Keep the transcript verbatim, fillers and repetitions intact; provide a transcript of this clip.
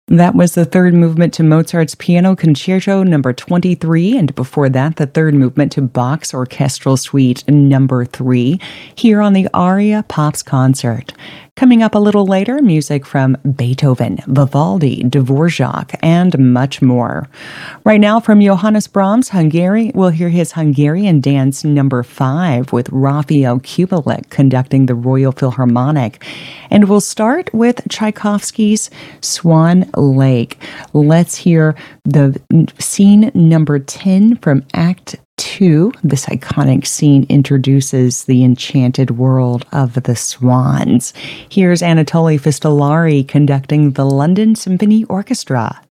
That was the third movement to Mozart's Piano Concerto number twenty-three, and before that, the third movement to Bach's Orchestral Suite number three, here on the Aria Pops Concert. Coming up a little later, music from Beethoven, Vivaldi, Dvorak, and much more. Right now, from Johannes Brahms, Hungary, we'll hear his Hungarian Dance number five with Raphael Kubelik conducting the Royal Philharmonic. And we'll start with Tchaikovsky's Swan Lake. Let's hear the scene number ten from Act Two. This iconic scene introduces the enchanted world of the swans. Here's Anatoly Fistolari conducting the London Symphony Orchestra.